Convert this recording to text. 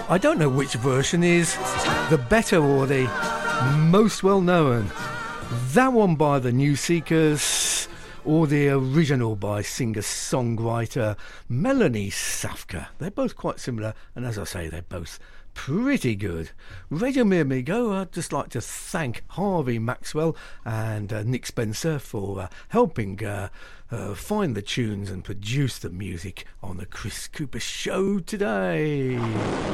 I don't know which version is the better or the most well known. That one by the New Seekers or the original by singer-songwriter Melanie Safka. They're both quite similar, and as I say, they're both pretty good. Radio Me and Me Go, I'd just like to thank Harvey Maxwell and Nick Spencer for helping find the tunes and produce the music on the Chris Cooper Show today.